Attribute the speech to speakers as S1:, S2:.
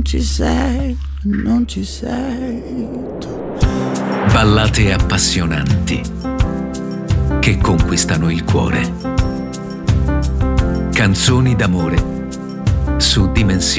S1: ci sei, non ci sei tu.
S2: Ballate appassionanti che conquistano il cuore. Canzoni d'amore su Dimensioni.